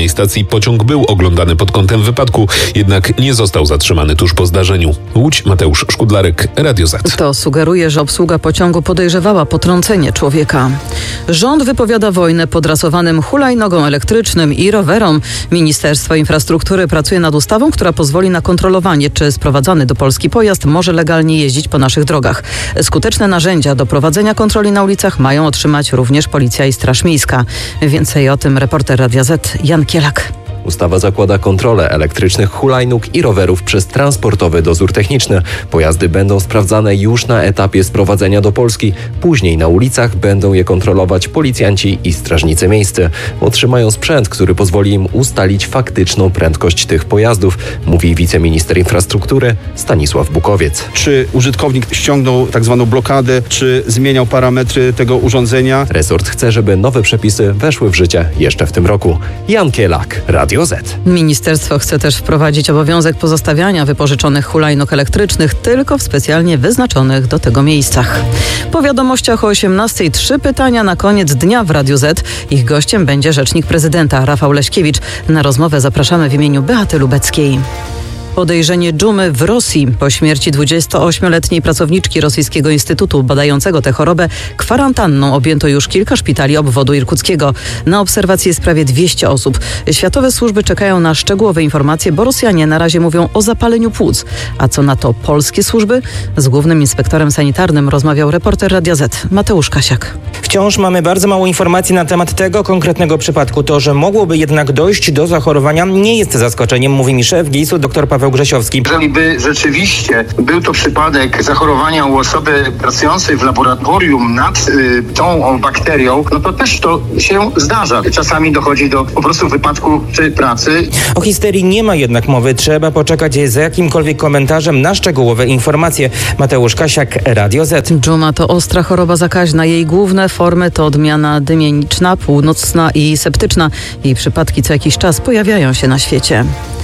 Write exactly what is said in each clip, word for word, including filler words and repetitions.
tej stacji pociąg był oglądany pod kątem wypadku, jednak nie został zatrzymany tuż po zdarzeniu. Łódź, Mateusz Szkudlarek, Radio Z. To sugeruje, że obsługa pociągu podejrzewała potrącenie człowieka. Rząd wypowiada wojnę podrasowanym hulajnogom elektrycznym i rowerom. Ministerstwo Infrastruktury pracuje nad ustawą, która pozwoli na kontrolowanie, czy sprowadzany do Polski pojazd może legalnie jeździć po naszych drogach. Skuteczne narzędzia do prowadzenia kontroli na ulicach mają otrzymać również Policja i Straż Miejska. Więcej o tym reporter Radia Z Jan Kielak. Ustawa zakłada kontrolę elektrycznych hulajnóg i rowerów przez transportowy dozór techniczny. Pojazdy będą sprawdzane już na etapie sprowadzenia do Polski. Później na ulicach będą je kontrolować policjanci i strażnicy miejscy. Otrzymają sprzęt, który pozwoli im ustalić faktyczną prędkość tych pojazdów, mówi wiceminister infrastruktury Stanisław Bukowiec. Czy użytkownik ściągnął tak zwaną blokadę, czy zmieniał parametry tego urządzenia? Resort chce, żeby nowe przepisy weszły w życie jeszcze w tym roku. Jan Kielak, Radio Z. Ministerstwo chce też wprowadzić obowiązek pozostawiania wypożyczonych hulajnóg elektrycznych tylko w specjalnie wyznaczonych do tego miejscach. Po wiadomościach o osiemnastej trzy pytania na koniec dnia w Radiu Z. Ich gościem będzie rzecznik prezydenta Rafał Leśkiewicz. Na rozmowę zapraszamy w imieniu Beaty Lubeckiej. Podejrzenie dżumy w Rosji. Po śmierci dwudziestoośmioletniej pracowniczki Rosyjskiego Instytutu badającego tę chorobę kwarantanną objęto już kilka szpitali obwodu irkuckiego. Na obserwacji jest prawie dwieście osób. Światowe służby czekają na szczegółowe informacje, bo Rosjanie na razie mówią o zapaleniu płuc. A co na to polskie służby? Z głównym inspektorem sanitarnym rozmawiał reporter Radia Z Mateusz Kasiak. Wciąż mamy bardzo mało informacji na temat tego konkretnego przypadku. To, że mogłoby jednak dojść do zachorowania, nie jest zaskoczeniem, mówi mi szef GIS-u dr Paweł Grzesiowski. Jeżeli by rzeczywiście był to przypadek zachorowania u osoby pracującej w laboratorium nad y, tą bakterią, no to też to się zdarza. Czasami dochodzi do po prostu wypadku przy pracy. O histerii nie ma jednak mowy. Trzeba poczekać za jakimkolwiek komentarzem na szczegółowe informacje. Mateusz Kasiak, Radio Z. Dżuma to ostra choroba zakaźna. Jej główne formy to odmiana dymieniczna, północna i septyczna. Jej przypadki co jakiś czas pojawiają się na świecie.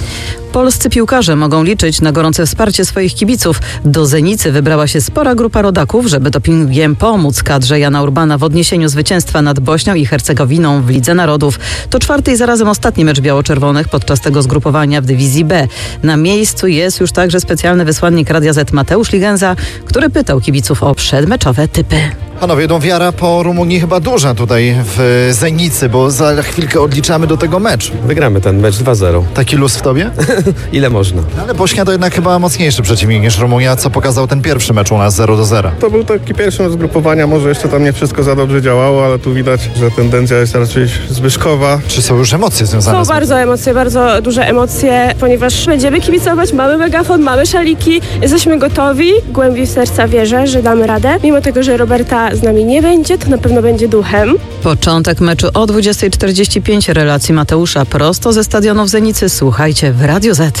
Polscy piłkarze mogą liczyć na gorące wsparcie swoich kibiców. Do Zenicy wybrała się spora grupa rodaków, żeby dopingiem pomóc kadrze Jana Urbana w odniesieniu zwycięstwa nad Bośnią i Hercegowiną w Lidze Narodów. To czwarty i zarazem ostatni mecz biało-czerwonych podczas tego zgrupowania w dywizji B. Na miejscu jest już także specjalny wysłannik Radia Z Mateusz Ligenza, który pytał kibiców o przedmeczowe typy. Panowie, no wiara po Rumunii chyba duża tutaj w Zenicy, bo za chwilkę odliczamy do tego mecz. Wygramy ten mecz dwa zero. Taki luz w tobie? Ile można? Ale Bośnia to jednak chyba mocniejszy przeciwnik niż Rumunia, co pokazał ten pierwszy mecz u nas zero do zera. To był taki pierwszy mecz zgrupowania, może jeszcze tam nie wszystko za dobrze działało, ale tu widać, że tendencja jest raczej zbyszkowa. Czy są już emocje związane z Są bardzo emocje, bardzo duże emocje, ponieważ będziemy kibicować, mamy megafon, mamy szaliki, jesteśmy gotowi. Głębiej serca wierzę, że damy radę. Mimo tego, że Roberta z nami nie będzie, to na pewno będzie duchem. Początek meczu o dwudziestej czterdzieści pięć. Relacji Mateusza prosto ze stadionu w Zenicy. Słuchajcie w Radio Z.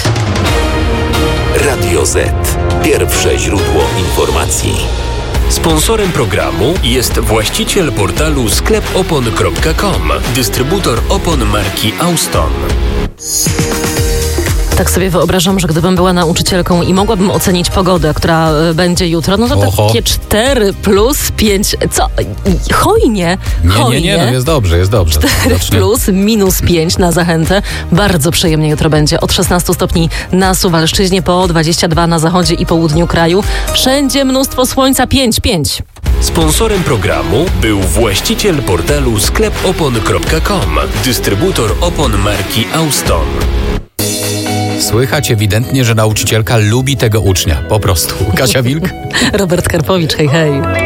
Radio Z. Pierwsze źródło informacji. Sponsorem programu jest właściciel portalu sklep opon kropka com, dystrybutor opon marki Auston. Tak sobie wyobrażam, że gdybym była nauczycielką i mogłabym ocenić pogodę, która będzie jutro, no to Oho. takie cztery plus pięć, co? Hojnie, hojnie. Nie, nie, nie, no jest dobrze, jest dobrze. cztery plus minus pięć na zachętę. Bardzo przyjemnie jutro będzie. Od szesnastu stopni na Suwalszczyźnie, po dwadzieścia dwa na zachodzie i południu kraju. Wszędzie mnóstwo słońca, pięć, pięć. Sponsorem programu był właściciel portalu sklep opon kropka com, dystrybutor opon marki Auston. Słychać ewidentnie, że nauczycielka lubi tego ucznia. Po prostu. Kasia Wilk? Robert Karpowicz, hej, hej.